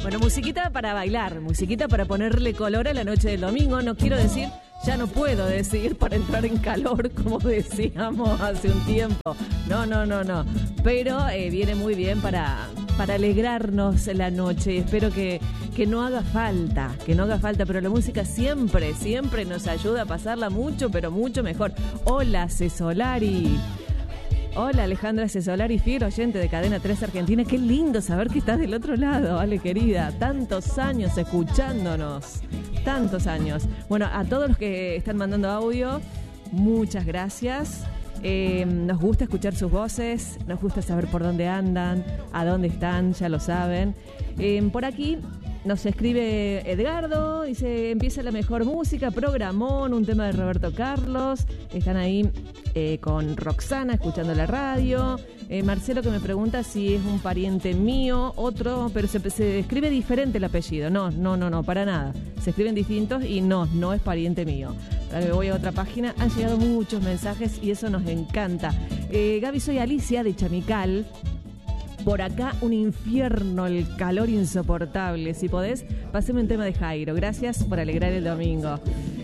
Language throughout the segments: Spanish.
Bueno, musiquita para bailar, musiquita para ponerle color a la noche del domingo. No quiero decir, ya no puedo decir para entrar en calor, como decíamos hace un tiempo. No. Pero viene muy bien para alegrarnos la noche. Espero que no haga falta, pero la música siempre nos ayuda a pasarla mucho, pero mucho mejor. Hola, Cesolari. Hola, Alejandra Cesolari, fiel oyente de Cadena 3 Argentina. Qué lindo saber que estás del otro lado, vale, querida. Tantos años escuchándonos. Tantos años. Bueno, a todos los que están mandando audio, muchas gracias. Nos gusta escuchar sus voces, nos gusta saber por dónde andan, a dónde están, ya lo saben. Por aquí nos escribe Edgardo, dice, empieza la mejor música, programón, un tema de Roberto Carlos. Están ahí con Roxana escuchando la radio. Marcelo que me pregunta si es un pariente mío, otro, pero se escribe diferente el apellido. No, para nada. Se escriben distintos y no es pariente mío. Ahora que voy a otra página, han llegado muchos mensajes y eso nos encanta. Gaby, soy Alicia de Chamical. Por acá un infierno, el calor insoportable. Si podés, paseme un tema de Jairo. Gracias por alegrar el domingo.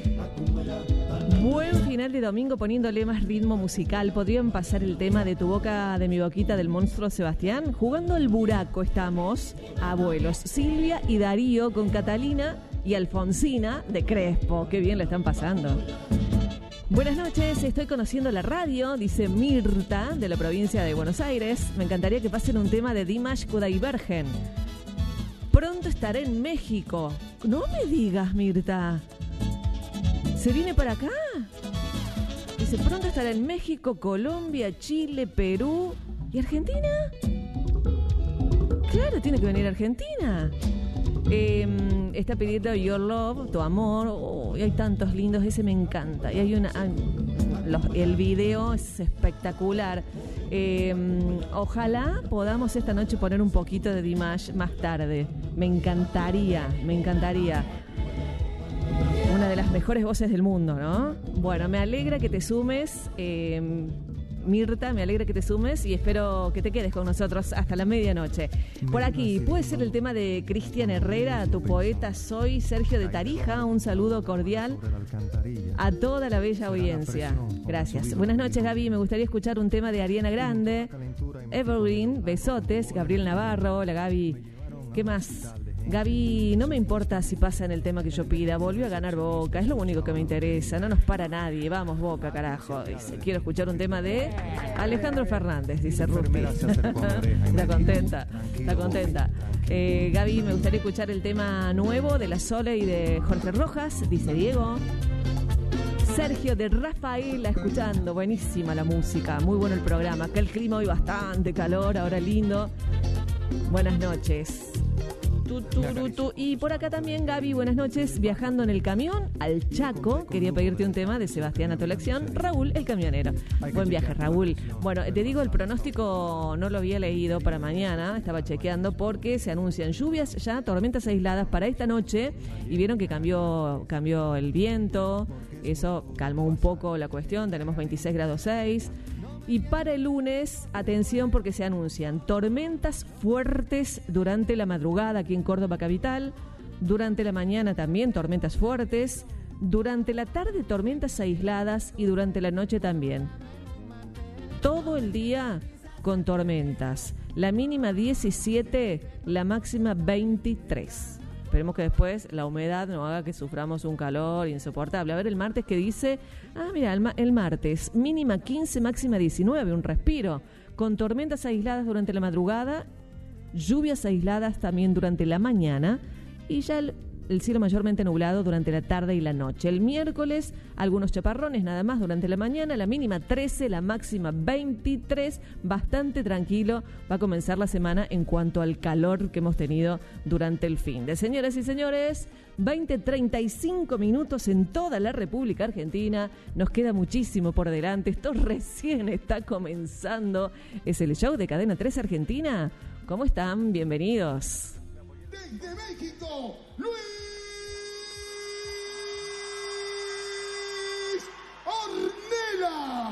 Buen final de domingo poniéndole más ritmo musical. ¿Podrían pasar el tema de Tu boca, de mi boquita del monstruo Sebastián? Jugando al buraco estamos, abuelos. Silvia y Darío con Catalina y Alfonsina de Crespo. Qué bien le están pasando. Buenas noches, estoy conociendo la radio, dice Mirta, de la provincia de Buenos Aires. Me encantaría que pasen un tema de Dimash Kudaibergen. Pronto estaré en México. No me digas, Mirta. ¿Se viene para acá? Dice, pronto estará en México, Colombia, Chile, Perú y Argentina. Claro, tiene que venir a Argentina. Está pidiendo Your Love, tu amor. Y hay tantos lindos, ese me encanta. Y hay el video es espectacular. Ojalá podamos esta noche poner un poquito de Dimash más tarde. Me encantaría. Una de las mejores voces del mundo, ¿no? Bueno, me alegra que te sumes. Mirta, me alegra que te sumes y espero que te quedes con nosotros hasta la medianoche. Por aquí, puede ser el tema de Cristian Herrera, Tu poeta soy, Sergio de Tarija. Un saludo cordial a toda la bella audiencia. Gracias. Buenas noches, Gaby. Me gustaría escuchar un tema de Ariana Grande, Evergreen, besotes, Gabriel Navarro. Hola, Gaby. ¿Qué más? Gaby, no me importa si pasa en el tema que yo pida. Volvió a ganar Boca, es lo único que me interesa. No nos para nadie. Vamos, Boca, carajo. Dice, quiero escuchar un tema de Alejandro Fernández, dice Rupi. Está contenta. Gaby, me gustaría escuchar el tema nuevo de La Sole y de Jorge Rojas, dice Diego. Sergio de Rafaela escuchando. Buenísima la música, muy bueno el programa. Acá el clima hoy bastante calor, ahora lindo. Buenas noches. Y por acá también, Gaby, buenas noches. Viajando en el camión al Chaco, quería pedirte un tema de Sebastián a tu elección. Raúl, el camionero. Buen viaje, Raúl. Bueno, te digo, el pronóstico no lo había leído para mañana, estaba chequeando porque se anuncian lluvias ya, tormentas aisladas para esta noche y vieron que cambió el viento, eso calmó un poco la cuestión, tenemos 26 grados 6. Y para el lunes, atención porque se anuncian tormentas fuertes durante la madrugada aquí en Córdoba capital, durante la mañana también tormentas fuertes, durante la tarde tormentas aisladas y durante la noche también. Todo el día con tormentas, la mínima 17, la máxima 23. Esperemos que después la humedad no haga que suframos un calor insoportable. A ver el martes que dice, mira, el martes, mínima 15, máxima 19, un respiro, con tormentas aisladas durante la madrugada, lluvias aisladas también durante la mañana y ya el cielo mayormente nublado durante la tarde y la noche. El miércoles, algunos chaparrones nada más durante la mañana, la mínima 13, la máxima 23, bastante tranquilo va a comenzar la semana en cuanto al calor que hemos tenido durante el fin de. Señoras y señores, 20:35 minutos en toda la República Argentina, nos queda muchísimo por delante, esto recién está comenzando, es el show de Cadena 3 Argentina. ¿Cómo están? Bienvenidos. Desde México, Luis Ornella.